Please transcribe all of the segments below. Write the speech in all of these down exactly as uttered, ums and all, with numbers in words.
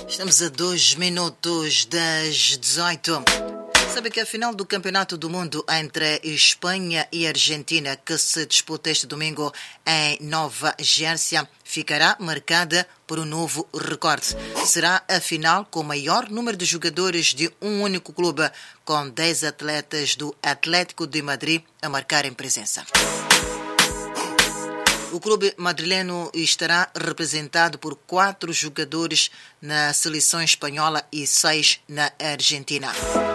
Estamos a dois minutos das dezoito. Sabe que a final do Campeonato do Mundo entre Espanha e Argentina, que se disputa este domingo em Nova Jersey, ficará marcada por um novo recorde. Será a final com o maior número de jogadores de um único clube, com dez atletas do Atlético de Madrid a marcarem presença. O clube madrileno estará representado por quatro jogadores na seleção espanhola e seis na Argentina.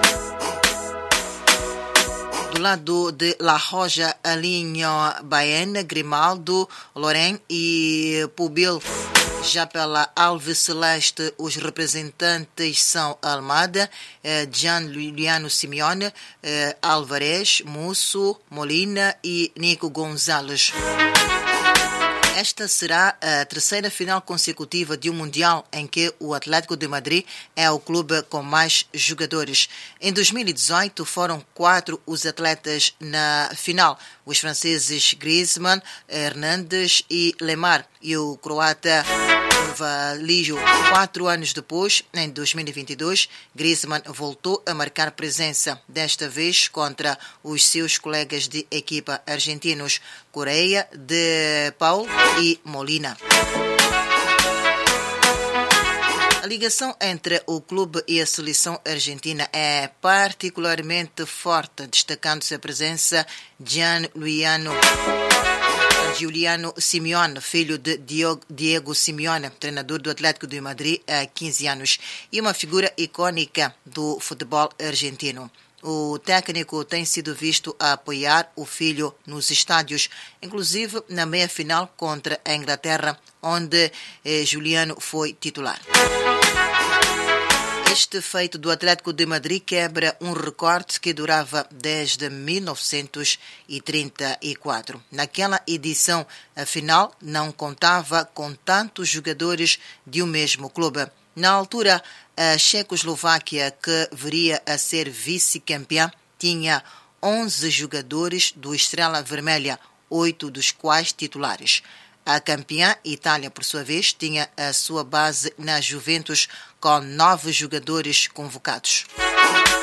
Do lado de La Roja, Alinho, Baena, Grimaldo, Loren e Pubil. Já pela Alves Celeste, os representantes são Almada, Gianluiano Simeone, Alvarez, Musso, Molina e Nico Gonzalez. Esta será a terceira final consecutiva de um Mundial em que o Atlético de Madrid é o clube com mais jogadores. Em dois mil e dezoito foram quatro os atletas na final, os franceses Griezmann, Hernandes e Lemar, e o croata Valígio. Quatro anos depois, em dois mil e vinte e dois, Griezmann voltou a marcar presença, desta vez contra os seus colegas de equipa argentinos, Correia, De Paul e Molina. A ligação entre o clube e a seleção argentina é particularmente forte, destacando-se a presença de Gianluiano Giuliano Simeone, filho de Diego Simeone, treinador do Atlético de Madrid há quinze anos, e uma figura icônica do futebol argentino. O técnico tem sido visto a apoiar o filho nos estádios, inclusive na meia-final contra a Inglaterra, onde eh, Giuliano foi titular. Este feito do Atlético de Madrid quebra um recorde que durava desde mil novecentos e trinta e quatro. Naquela edição, a final não contava com tantos jogadores de um mesmo clube. Na altura, a Checoslováquia, que viria a ser vice-campeã, tinha onze jogadores do Estrela Vermelha, oito dos quais titulares. A campeã, Itália, por sua vez, tinha a sua base na Juventus, com nove jogadores convocados.